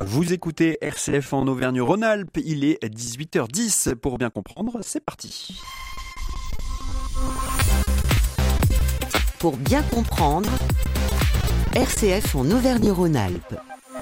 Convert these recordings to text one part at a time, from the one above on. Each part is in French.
Vous écoutez RCF en Auvergne-Rhône-Alpes, il est 18h10. Pour bien comprendre, c'est parti. Pour bien comprendre, RCF en Auvergne-Rhône-Alpes.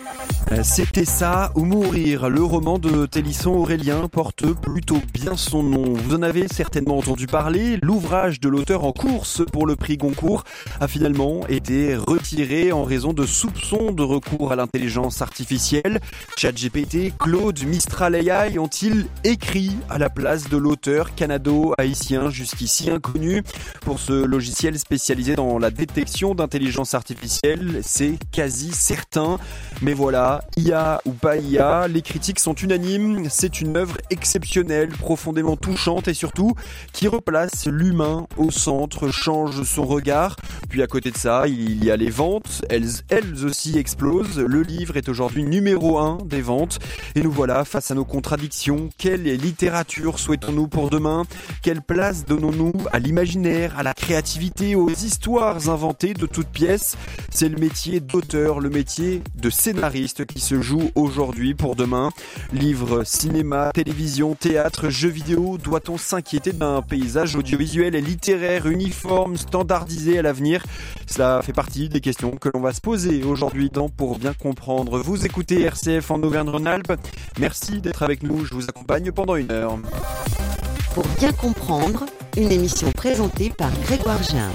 C'était ça ou mourir. Le roman de Télisson Aurélien porte plutôt bien son nom. Vous en avez certainement entendu parler. L'ouvrage de l'auteur en course pour le prix Goncourt a finalement été retiré en raison de soupçons de recours à l'intelligence artificielle. ChatGPT, Claude, Mistral AI ont-ils écrit à la place de l'auteur canado-haïtien jusqu'ici inconnu? Pour ce logiciel spécialisé dans la détection d'intelligence artificielle, c'est quasi certain. Mais voilà, IA ou pas IA, les critiques sont unanimes, c'est une œuvre exceptionnelle, profondément touchante et surtout qui replace l'humain au centre, change son regard. Puis à côté de ça, il y a les ventes, elles aussi explosent. Le livre est aujourd'hui numéro 1 des ventes et nous voilà face à nos contradictions. Quelle littérature souhaitons-nous pour demain? Quelle place donnons-nous à l'imaginaire, à la créativité, aux histoires inventées de toutes pièces? C'est le métier d'auteur, le métier de scénariste qui se joue aujourd'hui pour demain. Livres, cinéma, télévision, théâtre, jeux vidéo, doit-on s'inquiéter d'un paysage audiovisuel et littéraire uniforme, standardisé à l'avenir? Cela fait partie des questions que l'on va se poser aujourd'hui dans Pour bien comprendre. Vous écoutez RCF en Auvergne-Rhône-Alpes. Merci d'être avec nous, je vous accompagne pendant 1 heure. Pour bien comprendre, une émission présentée par Grégoire Gindre.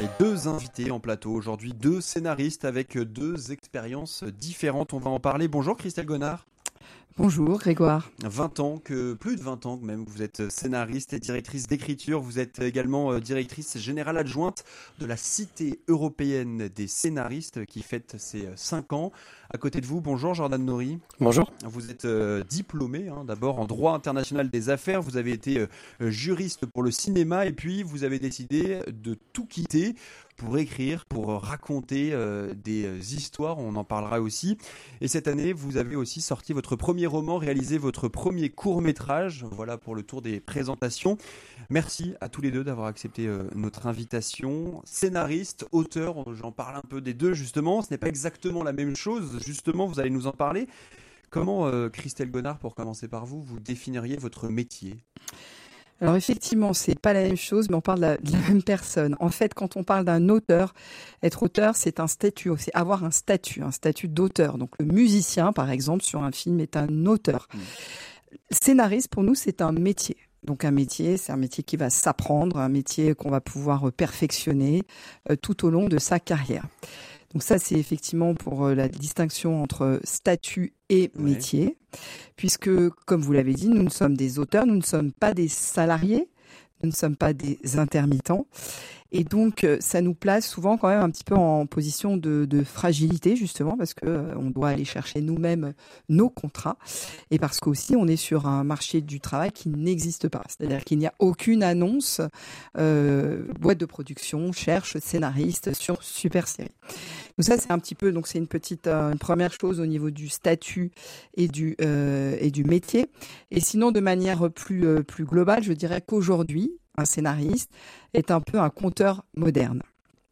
2 invités en plateau aujourd'hui, 2 scénaristes avec 2 expériences différentes. On va en parler. Bonjour Christelle Gonard. Bonjour Grégoire. 20 ans, plus de 20 ans même, vous êtes scénariste et directrice d'écriture. Vous êtes également directrice générale adjointe de la Cité européenne des scénaristes qui fête ses 5 ans. À côté de vous, bonjour Jordan Nori. Bonjour. Vous êtes diplômé d'abord en droit international des affaires. Vous avez été juriste pour le cinéma et puis vous avez décidé de tout quitter pour écrire, pour raconter des histoires, on en parlera aussi. Et cette année, vous avez aussi sorti votre premier roman, réalisé votre premier court-métrage. Voilà pour le tour des présentations. Merci à tous les deux d'avoir accepté notre invitation. Scénariste, auteur, j'en parle un peu des deux justement. Ce n'est pas exactement la même chose, justement, vous allez nous en parler. Comment, Christelle Gonard, pour commencer par vous, vous définiriez votre métier ? Alors effectivement, c'est pas la même chose, mais on parle de la même personne. En fait, quand on parle d'un auteur, être auteur, c'est un statut, c'est avoir un statut d'auteur. Donc le musicien, par exemple, sur un film est un auteur. Scénariste, pour nous, c'est un métier. Donc un métier, c'est un métier qui va s'apprendre, un métier qu'on va pouvoir perfectionner tout au long de sa carrière. Donc ça, c'est effectivement pour la distinction entre statut et métier, puisque, comme vous l'avez dit, nous sommes des auteurs, nous ne sommes pas des salariés, nous ne sommes pas des intermittents. Et donc, ça nous place souvent quand même un petit peu en position de fragilité, justement, parce que on doit aller chercher nous-mêmes nos contrats. Et parce qu'aussi, on est sur un marché du travail qui n'existe pas. C'est-à-dire qu'il n'y a aucune annonce, boîte de production cherche scénariste sur super série. Donc ça, c'est un petit peu, donc c'est une première chose au niveau du statut et du métier. Et sinon, de manière plus globale, je dirais qu'aujourd'hui, un scénariste est un peu un conteur moderne.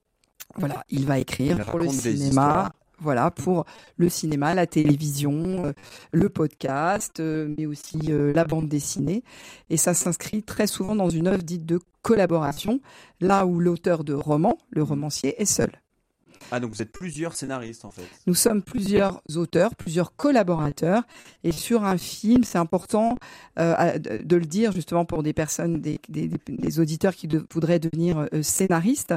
Voilà, il va écrire pour le cinéma, voilà, pour le cinéma, la télévision, le podcast, mais aussi la bande dessinée. Et ça s'inscrit très souvent dans une œuvre dite de collaboration, là où l'auteur de roman, le romancier, est seul. Ah, donc vous êtes plusieurs scénaristes en fait. Nous sommes plusieurs auteurs, plusieurs collaborateurs. Et sur un film, c'est important de le dire justement pour des personnes, des auditeurs qui voudraient devenir scénaristes.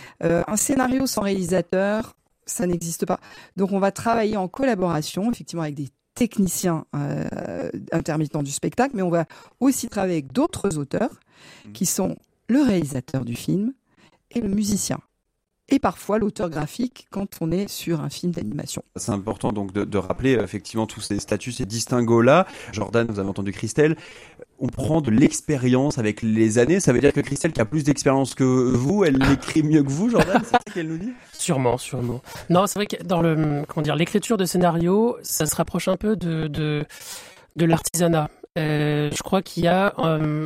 Un scénario sans réalisateur, ça n'existe pas. Donc on va travailler en collaboration, effectivement avec des techniciens intermittents du spectacle, mais on va aussi travailler avec d'autres auteurs qui sont le réalisateur du film et le musicien. Et parfois l'auteur graphique quand on est sur un film d'animation. C'est important donc de rappeler effectivement tous ces statuts, ces distinguos-là. Jordan, vous avez entendu Christelle. On prend de l'expérience avec les années. Ça veut dire que Christelle, qui a plus d'expérience que vous, elle écrit mieux que vous, Jordan, c'est ça qu'elle nous dit ? Sûrement. Non, c'est vrai que dans l'écriture de scénario, ça se rapproche un peu de l'artisanat. Je crois qu'il y a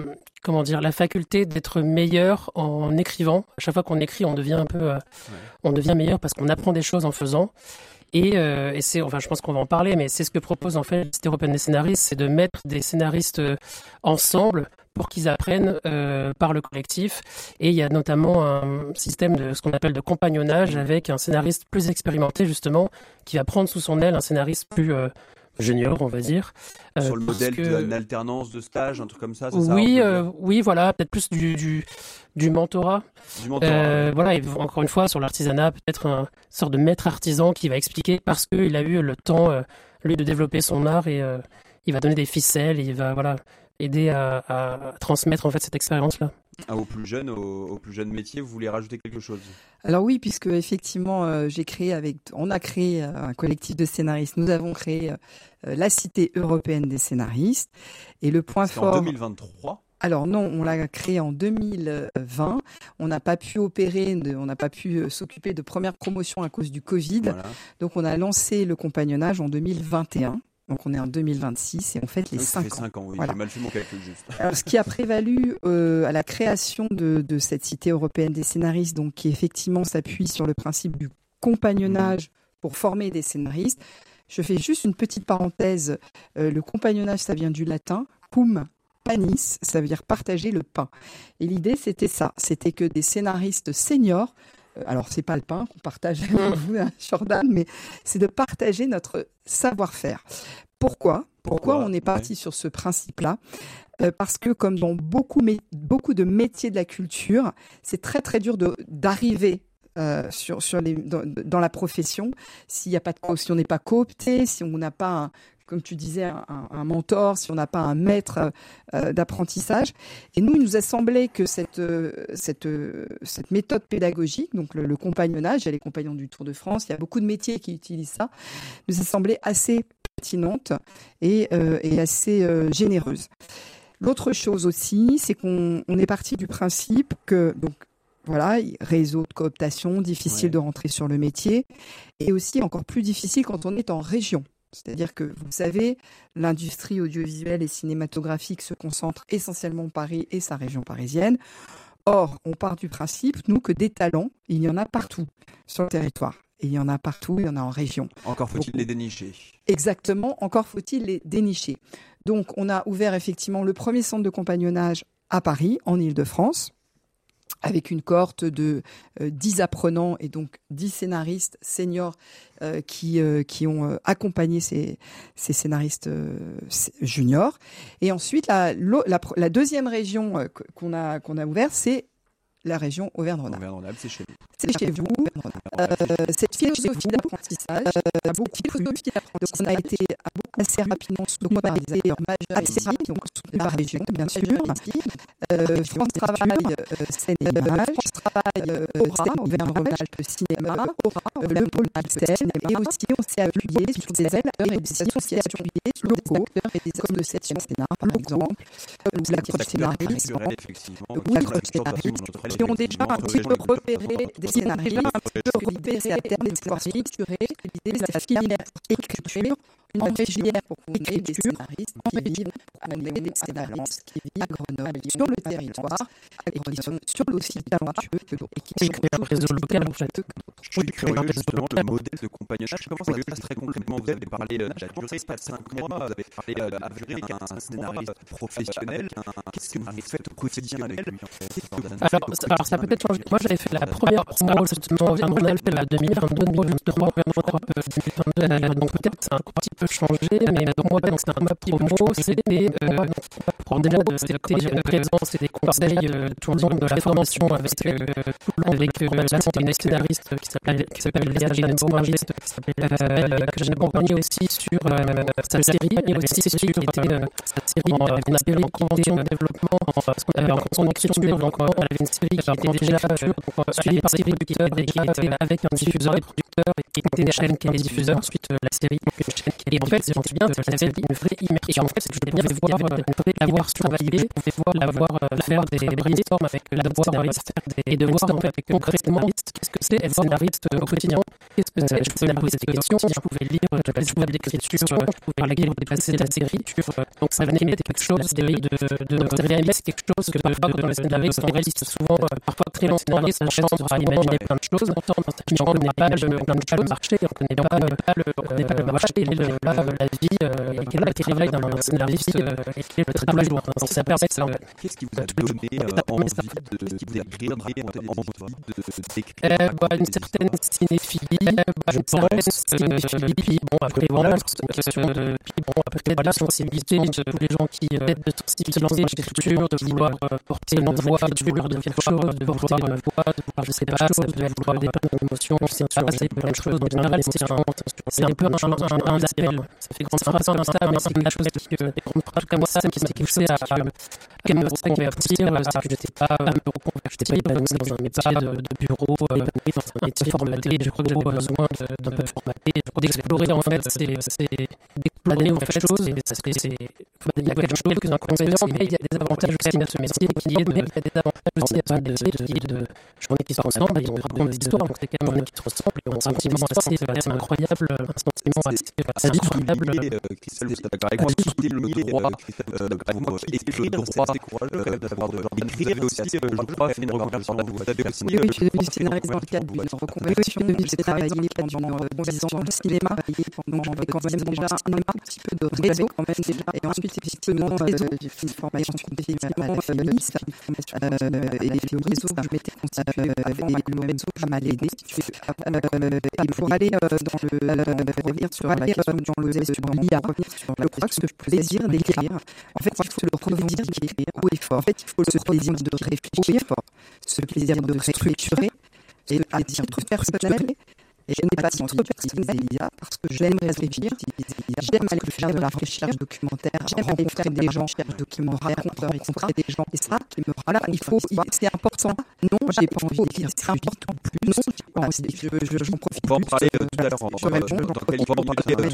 la faculté d'être meilleur en écrivant. À chaque fois qu'on écrit, on devient meilleur parce qu'on apprend des choses en faisant. Et c'est, enfin, je pense qu'on va en parler, mais c'est ce que propose en fait la Cité européenne des scénaristes, c'est de mettre des scénaristes ensemble pour qu'ils apprennent par le collectif. Et il y a notamment un système de ce qu'on appelle de compagnonnage avec un scénariste plus expérimenté justement, qui va prendre sous son aile un scénariste plus junior, on va dire. Sur le modèle d'une alternance de stage, un truc comme ça, c'est oui, ça oui, voilà, peut-être plus du mentorat. Du mentorat. Voilà, et encore une fois, sur l'artisanat, peut-être une sorte de maître artisan qui va expliquer parce qu'il a eu le temps, lui, de développer son art et il va donner des ficelles, et il va aider à transmettre en fait cette expérience-là. Aux plus jeunes métiers, vous voulez rajouter quelque chose? Alors oui, puisque effectivement, on a créé un collectif de scénaristes. Nous avons créé la Cité européenne des scénaristes. Et le point fort. En 2023. Alors non, on l'a créé en 2020. On n'a pas pu s'occuper de première promotion à cause du Covid. Voilà. Donc on a lancé le compagnonnage en 2021. Donc on est en 2026 et on fête les 5 ans. Ça fait 5 ans, oui, Voilà. j'ai mal fait mon calcul juste. Alors, ce qui a prévalu à la création de cette Cité européenne des scénaristes, donc qui effectivement s'appuie sur le principe du compagnonnage pour former des scénaristes. Je fais juste une petite parenthèse. Le compagnonnage, ça vient du latin cum panis, ça veut dire partager le pain. Et l'idée, c'était ça. C'était que des scénaristes seniors, alors c'est pas le pain qu'on partage avec vous, hein, Jordan, mais c'est de partager notre savoir-faire. Pourquoi on est parti sur ce principe-là? Parce que comme dans beaucoup de métiers de la culture, c'est très très dur d'arriver dans la profession si on n'est pas coopté, si on n'a pas comme tu disais, un mentor, si on n'a pas un maître d'apprentissage. Et nous, il nous a semblé que cette méthode pédagogique, donc le compagnonnage, il y a les compagnons du Tour de France, il y a beaucoup de métiers qui utilisent ça, nous a semblé assez pertinente et assez généreuse. L'autre chose aussi, c'est qu'on est parti du principe que, donc, voilà, réseau de cooptation, difficile de rentrer sur le métier, et aussi encore plus difficile quand on est en région. C'est-à-dire que, vous savez, l'industrie audiovisuelle et cinématographique se concentre essentiellement Paris et sa région parisienne. Or, on part du principe, nous, que des talents, il y en a partout sur le territoire. Et il y en a partout, il y en a en région. Encore faut-il les dénicher. Exactement, encore faut-il les dénicher. Donc, on a ouvert effectivement le premier centre de compagnonnage à Paris, en Île-de-France, avec une cohorte de 10 apprenants et donc 10 scénaristes seniors qui ont accompagné ces scénaristes juniors. Et ensuite, la deuxième région qu'on a ouverte, c'est la région Auvergne-Rhône-Alpes. Auvergne-Rhône-Alpes, c'est chez nous. C'est chez vous. Cette philosophie d'apprentissage a beaucoup plu. Donc, on a été assez rapidement scolarisé assez vite, donc soutenu par région, bien sûr. France Travail, Seine-et-Images, France Travail, Auvergne-Rhône-Alpes Cinéma, le pôle Seine, et aussi on s'est appuyé sur des acteurs et des associations locaux, comme le 7e Sénat, par exemple, ou la Croix Scénariste, qui ont déjà un petit peu repéré des scénaristes, un petit peu repéré des espoirs structurés. L'idée, c'est la filière écriture, une filière pour qu'on ait des scénaristes qui vivent, pour qu'on ait des scénaristes qui vivent à Grenoble, sur le territoire, et qui sont sur aussi talentueux et qui sont un réseau local en fait. Je suis curieux justement le modèle de compagnonnage. Comment ça se passe très concrètement? Vous avez parlé de la durée, pas de 5 mois, vous avez parlé avec un scénariste professionnel. Qu'est-ce que vous faites au quotidien avec lui en fait? Alors ça peut être changé. Moi j'avais fait la première promo justement on a fait la 2022, 2023, je crois, 2022, donc peut-être c'est un petit peu changé, mais donc moi donc c'était un promo, c'était déjà de présence et des conseils tout au long de la formation avec là c'était une scénariste qui s'appelle Léa Génébo-Margiste, que j'ai accompagnée aussi sur sa série, et aussi sur sa série qu'on appelait en convention de développement, en son écriture, donc elle avait une série qui était déjà suivie par des producteurs et qui était avec un diffuseur et producteur et qui était des chaînes qui étaient diffuseurs, ensuite la série, une chaîne qui et en fait c'est bien, il y avait une vraie immersion, en fait je voulais bien la voir travailler, la voir faire des brainstorms avec la scénariste et de voir en fait concrètement qu'est-ce que c'est être scénariste au quotidien, qu'est-ce que c'est, je pouvais la poser des questions, je pouvais lire, je pouvais décrire sur vers laquelle on déplaçait la série. Donc ça venait mettre quelque chose de réaliste, c'est quelque chose que parfois quand on essaie de laver, c'est réaliste. Souvent, parfois très long scénario, ça change, on va imaginer plein de choses. Mais on connaît pas le marché, on connaît pas le marché, la vie, quel est le travail d'un scénariste, et quel est le travail lourd. Donc ça permet ça. Qu'est-ce qui vous a donné envie d'écrire, une certaine cinéphilie, je pense, puis bon, après voilà, c'est une question de, puis bon, après voilà, sensibilité de tous les gens qui se lancent dans l'écriture, de vouloir porter une voix, de vouloir dire quelque chose, de vouloir une voix, de vouloir, je sais pas, de vouloir dépeindre une émotion, c'est plein de choses. Donc, en général, c'est un peu un appel. Ça fait grande façon d'un stade, mais c'est une chose qui, en tout cas, moi, ça me poussait à me reconvertir, c'est que j'étais pas épanoui dans un métier de bureau, épanoui dans un métier formaté. Je crois que j'avais besoin d'un peu formaté, d'explorer, en fait, c'est d'explorer, en fait, les choses, et il y a quelques inconvénients, mais il y a des avantages aussi à ce métier, il y a des avantages aussi à de journées qui se ressemblent, et on raconte des histoires, donc c'est quand même une qui se ressemble, et on a un sentiment assez incroyable, un sentiment assez incroyable. Christelle, vous êtes d'accord avec moi, le droit, écrire, c'est assez courageux d'avoir d'écrire aussi, je crois, fait une reconversion. Oui, je suis devenu scénariste dans le cadre d'une reconversion. J'ai travaillé pendant 10 ans dans le cinéma, donc j'avais quand même déjà un petit peu de réseau quand même déjà. Et ensuite, effectivement, j'ai fait une formation continue à la FMIS, et le réseau que je m'étais constitué avant l'OMSO, ça m'a aidé. Et pour aller revenir sur la question dans l'IA, je crois que ce plaisir d'écrire, en fait, il faut le revendiquer haut et fort. En fait, il faut ce plaisir de réfléchir, ce plaisir de structurer, et à titre personnel, et je n'ai pas titre personnel parce que j'aime réfléchir, j'aime aller faire de la recherche documentaire, j'aime rencontrer des gens, documents raconteurs, rencontrer des gens, et ça, voilà, c'est important. Non, j'ai pas envie d'écrire, c'est important plus. Non, j'en profite. On va en parler tout à l'heure, on va en parler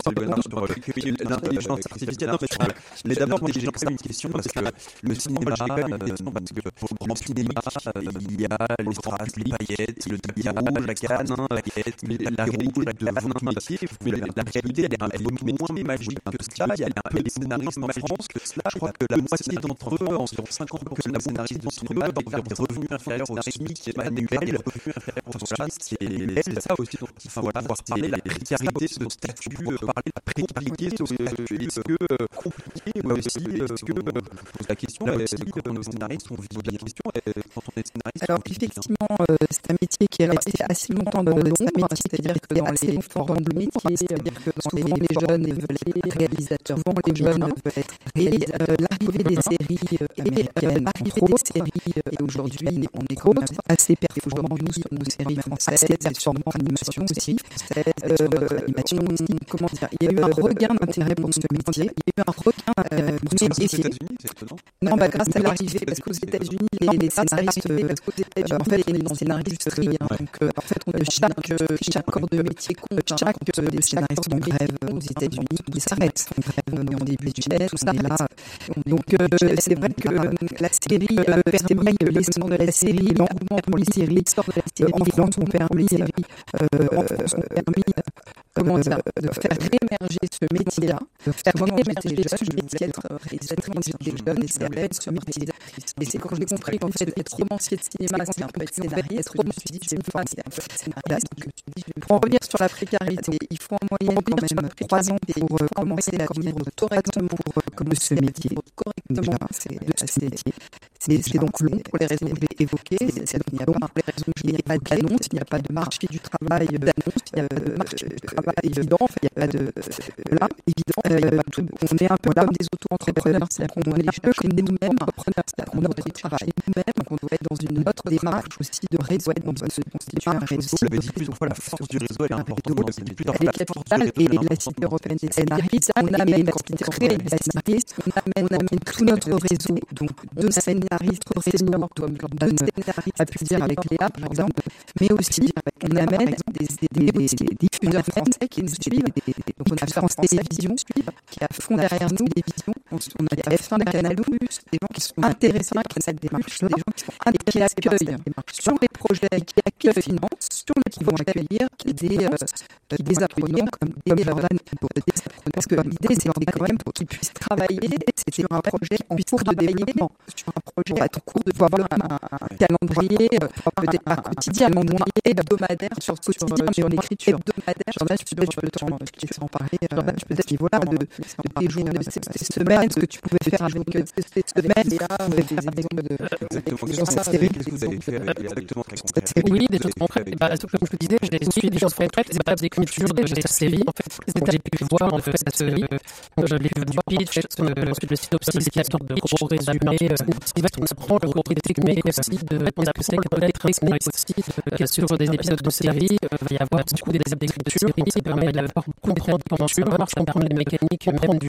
sur l'intelligence artificielle. Mais d'abord, moi j'ai quand même une question, parce que le cinéma, pour le grand cinéma, il y a les strass, les paillettes, le tapis rouge, la canne, la réalité de votre métier, la réalité elle est moins magique que cela. Il y a un peu des scénaristes en France que cela. Je crois que la moitié d'entre eux, environ 50% des scénaristes de cinéma, doivent faire des revenus inférieurs au SMIC annuel. Les revenus inférieurs au SMIC, c'est ça aussi. Donc, il faut voir parler de la précarité de ce statut, parler de la précarité. Est-ce que compliqué, mais aussi, est-ce que pose la question, quand on est scénariste, on vit bien la question, quand on est scénariste. Alors, effectivement, c'est un métier qui est resté assez longtemps dans l'ombre, c'est-à-dire que dans les forums de métier, c'est-à-dire que souvent les jeunes veulent être réalisateurs, les jeunes veulent être l'arrivée des séries américaines, l'arrivée des séries, et aujourd'hui, on est quand même assez performants, nous, sur nos séries françaises, sûrement animation aussi, animation, comment dire, il y a eu un regain d'intérêt pour ce métier, il y a eu un regain aux États-Unis, c'est étonnant. Non, grâce à l'arrivée, parce qu'aux États-Unis, les scénaristes, en fait, on est dans scénaristes, donc en fait, chaque corps de métier compte, chaque des scénaristes en grève aux États-Unis, ils s'arrêtent en grève en début du mai, tout ça, là. Donc, c'est vrai que la série permet l'essor de la série, l'engouement pour les séries, l'essor de la série en France ont permis, comment dire, de faire réémerger ce métier-là, de faire réémerger les jeunes, je vais être réalisatrice des jeunes et c'est ce métier. Et c'est quand j'ai compris qu'en fait, être romancier de cinéma, c'est un peu être scénariste, je me suis dit, c'est une fois, c'est un peu être scénariste. Pour en revenir sur la précarité, il faut en moyenne quand même 3 ans pour commencer à vivre correctement comme ce métier. Correctement, c'est donc long pour les raisons que j'ai évoquées. Il n'y a pas pour les raisons qu'il n'y a pas d'annonce, il n'y a pas de marché du travail d'annonce, il n'y a pas de marché du travail évident, il n'y a pas de là évident. On est un peu comme des auto-entrepreneurs, c'est-à-dire qu'on est un peu comme nous-mêmes entrepreneurs, c'est-à-dire qu'on doit travailler nous-mêmes, donc on doit être dans une autre démarche aussi de réseau, on doit se constituer un réseau. Vous l'avez dit plusieurs fois, la force du réseau elle est importante. Elle est capitale et la Cité européenne des scénaristes, on amène la Cité européenne des scénaristes, on amène tout notre réseau, donc 2 scénaristes seniors comme Jordan a pu dire avec Léa par exemple, mais aussi on amène des diffuseurs français qui nous suivent, donc on a France Télévisions qui a fond derrière nous des visions on a des TF1, Canal+, des gens qui sont intéressés à cette démarche-là, des gens qui sont qui accueillent sur les projets, qui financent, qui vont accueillir des apprenants comme des apprenants. Parce que l'idée, c'est quand même qu'ils puissent travailler sur un projet en cours de développement, sur un projet en cours de développement, un calendrier, peut-être pas quotidien, mais moins hebdomadaire sur l'écriture. Jordan, tu peux en parler, peut-être voilà, de tes jours, de ces semaines, ce que tu pouvais faire avec ces semaines, par exemple, sur cette série. Qu'est-ce que vous avez fait exactement? Oui, des choses concrètes. Comme je le disais, j'ai suivi des choses concrètes, c'est pas des écritures de cette série. En fait, j'ai pu voir en fait cette série. Donc, j'ai vu du pitch, le synopsis qui est une sorte de gros résumé. En fait, on apprend le côté technique aussi on a poussé peut-être aussi sur des épisodes de série. Il va y avoir du coup des épisodes d'écriture qui permettent de comprendre comment ça marche, comprendre les mécaniques, même